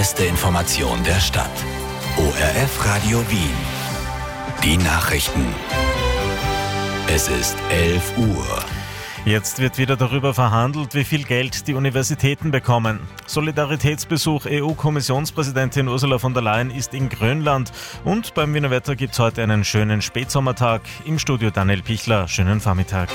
beste Information der Stadt. ORF Radio Wien. Die Nachrichten. Es ist 11 Uhr. Jetzt wird wieder darüber verhandelt, wie viel Geld die Universitäten bekommen. Solidaritätsbesuch EU-Kommissionspräsidentin Ursula von der Leyen ist in Grönland. Und beim Wiener Wetter gibt es heute einen schönen Spätsommertag. Im Studio Daniel Pichler. Schönen Vormittag.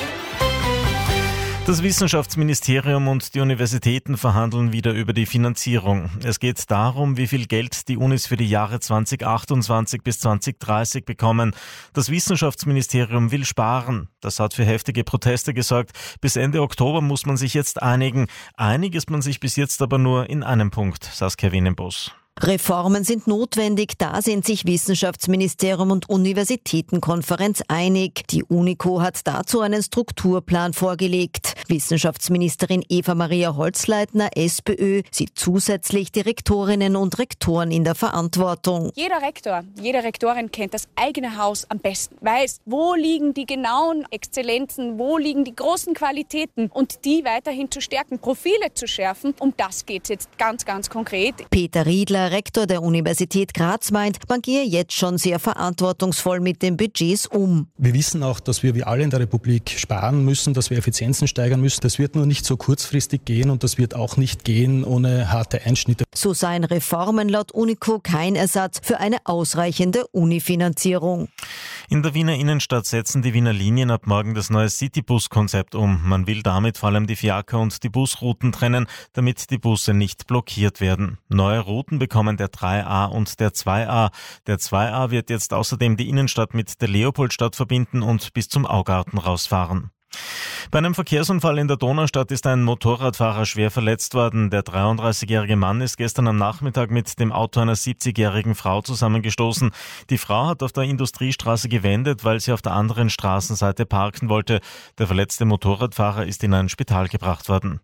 Das Wissenschaftsministerium und die Universitäten verhandeln wieder über die Finanzierung. Es geht darum, wie viel Geld die Unis für die Jahre 2028 bis 2030 bekommen. Das Wissenschaftsministerium will sparen. Das hat für heftige Proteste gesorgt. Bis Ende Oktober muss man sich jetzt einigen. Einig ist man sich bis jetzt aber nur in einem Punkt, Saskia Wienenbos. Reformen sind notwendig, da sind sich Wissenschaftsministerium und Universitätenkonferenz einig. Die UNICO hat dazu einen Strukturplan vorgelegt. Wissenschaftsministerin Eva-Maria Holzleitner, SPÖ, sieht zusätzlich die Rektorinnen und Rektoren in der Verantwortung. Jeder Rektor, jede Rektorin kennt das eigene Haus am besten, weiß, wo liegen die genauen Exzellenzen, wo liegen die großen Qualitäten und die weiterhin zu stärken, Profile zu schärfen. Um das geht es jetzt ganz, ganz konkret. Peter Riedler, Rektor der Universität Graz, meint, man gehe jetzt schon sehr verantwortungsvoll mit den Budgets um. Wir wissen auch, dass wir wie alle in der Republik sparen müssen, dass wir Effizienzen steigern müssen. Das wird nur nicht so kurzfristig gehen und das wird auch nicht gehen ohne harte Einschnitte. So seien Reformen laut UNICO kein Ersatz für eine ausreichende Unifinanzierung. In der Wiener Innenstadt setzen die Wiener Linien ab morgen das neue Citybus-Konzept um. Man will damit vor allem die Fiaker- und die Busrouten trennen, damit die Busse nicht blockiert werden. Neue Routen bekommen der 3A und der 2A. Der 2A wird jetzt außerdem die Innenstadt mit der Leopoldstadt verbinden und bis zum Augarten rausfahren. Bei einem Verkehrsunfall in der Donaustadt ist ein Motorradfahrer schwer verletzt worden. Der 33-jährige Mann ist gestern am Nachmittag mit dem Auto einer 70-jährigen Frau zusammengestoßen. Die Frau hat auf der Industriestraße gewendet, weil sie auf der anderen Straßenseite parken wollte. Der verletzte Motorradfahrer ist in ein Spital gebracht worden.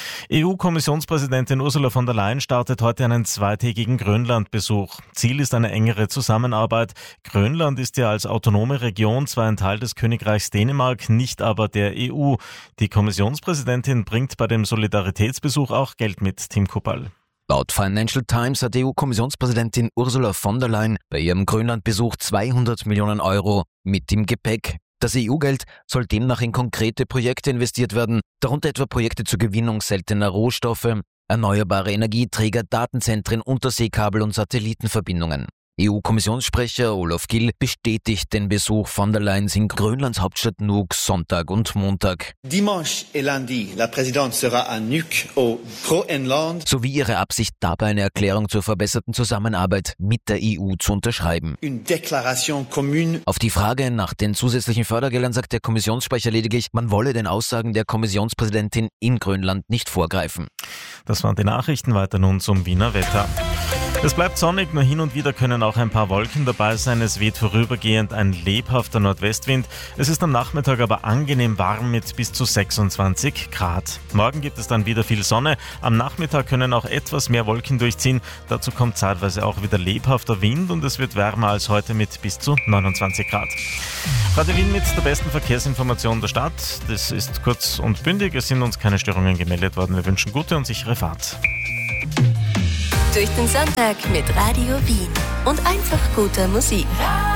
EU-Kommissionspräsidentin Ursula von der Leyen startet heute einen zweitägigen Grönland-Besuch. Ziel ist eine engere Zusammenarbeit. Grönland ist ja als autonome Region zwar ein Teil des Königreichs Dänemark, nicht aber der EU. Die Kommissionspräsidentin bringt bei dem Solidaritätsbesuch auch Geld mit, Tim Kuppal. Laut Financial Times hat EU-Kommissionspräsidentin Ursula von der Leyen bei ihrem Grönland-Besuch 200 Millionen Euro mit im Gepäck. Das EU-Geld soll demnach in konkrete Projekte investiert werden, darunter etwa Projekte zur Gewinnung seltener Rohstoffe, erneuerbare Energieträger, Datenzentren, Unterseekabel und Satellitenverbindungen. EU-Kommissionssprecher Olaf Gill bestätigt den Besuch von der Leyen in Grönlands Hauptstadt Nuuk Sonntag und Montag. Dimanche et lundi, la présidente sera à Nuuk au Groenland. Sowie ihre Absicht, dabei eine Erklärung zur verbesserten Zusammenarbeit mit der EU zu unterschreiben. Une déclaration commune. Auf die Frage nach den zusätzlichen Fördergeldern sagt der Kommissionssprecher lediglich, man wolle den Aussagen der Kommissionspräsidentin in Grönland nicht vorgreifen. Das waren die Nachrichten, weiter nun zum Wiener Wetter. Es bleibt sonnig, nur hin und wieder können auch ein paar Wolken dabei sein. Es weht vorübergehend ein lebhafter Nordwestwind. Es ist am Nachmittag aber angenehm warm mit bis zu 26 Grad. Morgen gibt es dann wieder viel Sonne. Am Nachmittag können auch etwas mehr Wolken durchziehen. Dazu kommt zeitweise auch wieder lebhafter Wind und es wird wärmer als heute mit bis zu 29 Grad. Radio Wien mit der besten Verkehrsinformation der Stadt. Das ist kurz und bündig. Es sind uns keine Störungen gemeldet worden. Wir wünschen gute und sichere Fahrt. Durch den Sonntag mit Radio Wien und einfach guter Musik.